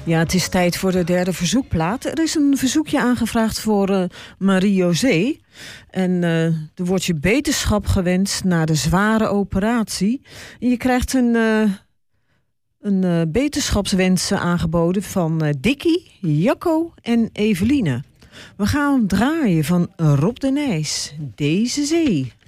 Ja, het is tijd voor de derde verzoekplaat. Er is een verzoekje aangevraagd voor Marie-José. En er wordt je beterschap gewenst na de zware operatie. En je krijgt een beterschapswens aangeboden van Dikkie, Jacco en Eveline. We gaan draaien van Rob de Nijs, Deze Zee.